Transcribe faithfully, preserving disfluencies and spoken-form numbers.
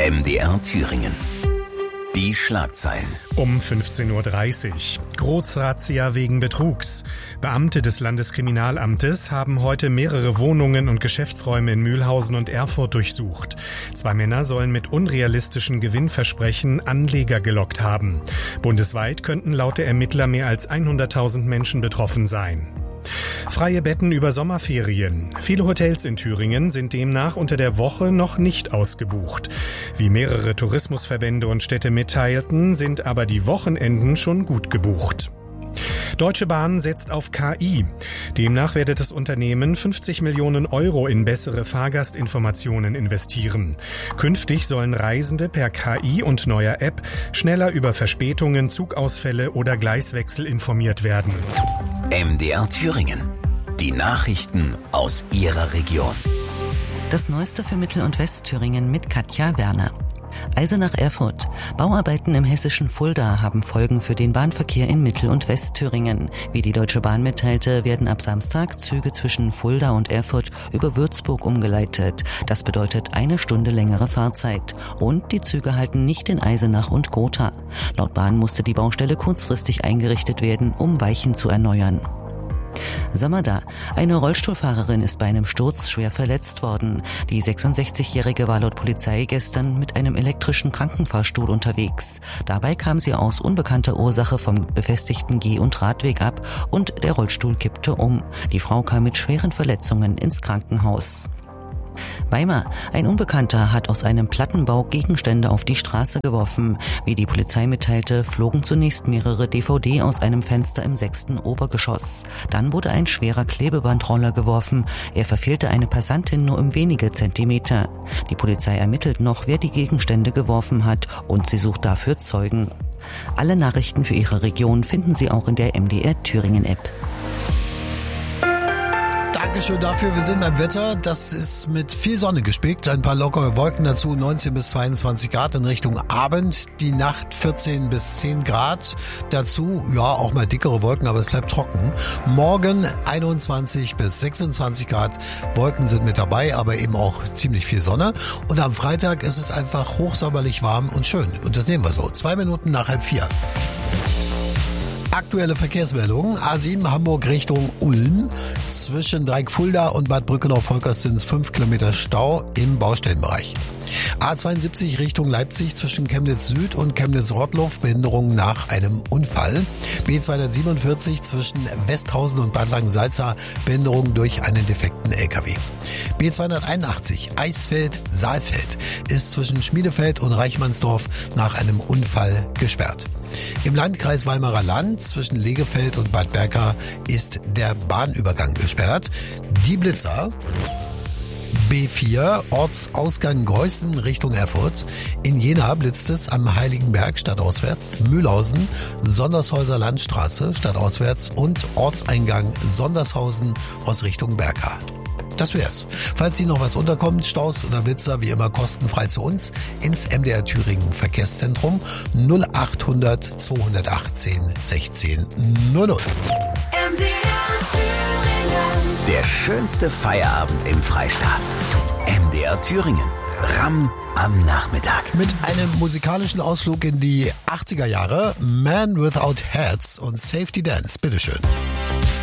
M D R Thüringen. Die Schlagzeilen. Um fünfzehn Uhr dreißig. Großrazzia wegen Betrugs. Beamte des Landeskriminalamtes haben heute mehrere Wohnungen und Geschäftsräume in Mühlhausen und Erfurt durchsucht. Zwei Männer sollen mit unrealistischen Gewinnversprechen Anleger gelockt haben. Bundesweit könnten laut der Ermittler mehr als hunderttausend Menschen betroffen sein. Freie Betten über Sommerferien. Viele Hotels in Thüringen sind demnach unter der Woche noch nicht ausgebucht. Wie mehrere Tourismusverbände und Städte mitteilten, sind aber die Wochenenden schon gut gebucht. Deutsche Bahn setzt auf K I. Demnach werde das Unternehmen fünfzig Millionen Euro in bessere Fahrgastinformationen investieren. Künftig sollen Reisende per K I und neuer App schneller über Verspätungen, Zugausfälle oder Gleiswechsel informiert werden. M D R Thüringen. Die Nachrichten aus Ihrer Region. Das Neueste für Mittel- und Westthüringen mit Katja Werner. Eisenach-Erfurt. Bauarbeiten im hessischen Fulda haben Folgen für den Bahnverkehr in Mittel- und Westthüringen. Wie die Deutsche Bahn mitteilte, werden ab Samstag Züge zwischen Fulda und Erfurt über Würzburg umgeleitet. Das bedeutet eine Stunde längere Fahrzeit. Und die Züge halten nicht in Eisenach und Gotha. Laut Bahn musste die Baustelle kurzfristig eingerichtet werden, um Weichen zu erneuern. Samada. Eine Rollstuhlfahrerin ist bei einem Sturz schwer verletzt worden. Die sechsundsechzigjährige war laut Polizei gestern mit einem elektrischen Krankenfahrstuhl unterwegs. Dabei kam sie aus unbekannter Ursache vom befestigten Geh- und Radweg ab und der Rollstuhl kippte um. Die Frau kam mit schweren Verletzungen ins Krankenhaus. Weimar. Ein Unbekannter hat aus einem Plattenbau Gegenstände auf die Straße geworfen. Wie die Polizei mitteilte, flogen zunächst mehrere D V D aus einem Fenster im sechsten Obergeschoss. Dann wurde ein schwerer Klebebandroller geworfen. Er verfehlte eine Passantin nur um wenige Zentimeter. Die Polizei ermittelt noch, wer die Gegenstände geworfen hat, und sie sucht dafür Zeugen. Alle Nachrichten für Ihre Region finden Sie auch in der M D R Thüringen App. Dankeschön dafür. Wir sind beim Wetter. Das ist mit viel Sonne gespickt. Ein paar lockere Wolken dazu. neunzehn bis zweiundzwanzig Grad in Richtung Abend. Die Nacht vierzehn bis zehn Grad. Dazu, ja, auch mal dickere Wolken, aber es bleibt trocken. Morgen einundzwanzig bis sechsundzwanzig Grad. Wolken sind mit dabei, aber eben auch ziemlich viel Sonne. Und am Freitag ist es einfach hochsommerlich warm und schön. Und das nehmen wir so. Zwei Minuten nach halb vier. Aktuelle Verkehrsmeldungen. A sieben Hamburg Richtung Ulm. Zwischen Dreieck-Fulda und Bad Brückenau-Volkers sind es fünf Kilometer Stau im Baustellenbereich. A zweiundsiebzig Richtung Leipzig zwischen Chemnitz Süd und Chemnitz Rottloff. Behinderung nach einem Unfall. B zweihundertsiebenundvierzig zwischen Westhausen und Bad Langensalza. Behinderung durch einen defekten L K W. B zweihunderteinundachtzig Eisfeld-Saalfeld ist zwischen Schmiedefeld und Reichmannsdorf nach einem Unfall gesperrt. Im Landkreis Weimarer Land zwischen Legefeld und Bad Berka ist der Bahnübergang gesperrt. Die Blitzer. B vier, Ortsausgang Greußen Richtung Erfurt. In Jena blitzt es am Heiligenberg stadtauswärts, Mühlhausen, Sondershäuser Landstraße stadtauswärts und Ortseingang Sondershausen aus Richtung Berka. Das wär's. Falls Ihnen noch was unterkommt, Staus oder Blitzer, wie immer kostenfrei zu uns ins M D R Thüringen Verkehrszentrum null achthundert zweihundertachtzehn sechzehn null null. M D R Thüringen. Der schönste Feierabend im Freistaat. M D R Thüringen. Ram am Nachmittag. Mit einem musikalischen Ausflug in die achtziger Jahre. Man Without Hats und Safety Dance. Bitteschön.